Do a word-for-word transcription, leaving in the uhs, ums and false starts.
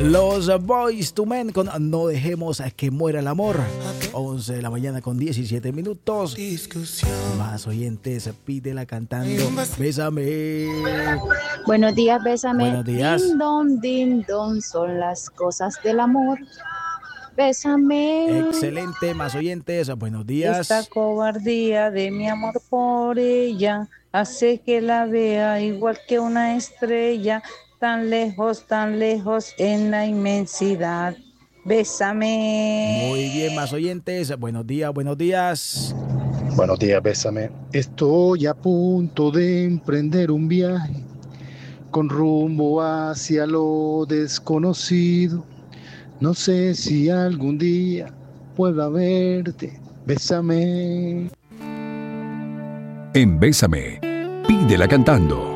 Los Boyz two Men con No dejemos que muera el amor. once de la mañana con diecisiete minutos. Más oyentes, pídela cantando. Bésame. Buenos días, bésame. Buenos días. Din don, din don, son las cosas del amor. Bésame. Excelente, más oyentes. Buenos días. Esta cobardía de mi amor por ella hace que la vea igual que una estrella, tan lejos, tan lejos en la inmensidad. Bésame. Muy bien, más oyentes. Buenos días, buenos días. Buenos días, bésame. Estoy a punto de emprender un viaje con rumbo hacia lo desconocido. No sé si algún día pueda verte. Bésame. En Bésame, pídela cantando.